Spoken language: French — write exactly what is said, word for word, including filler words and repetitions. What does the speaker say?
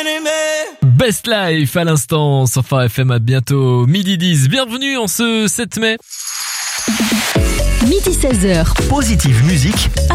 Best Life à l'instant sur Phare F M, à bientôt midi dix. Bienvenue en ce sept mai. Midi seize heures. Positive Musique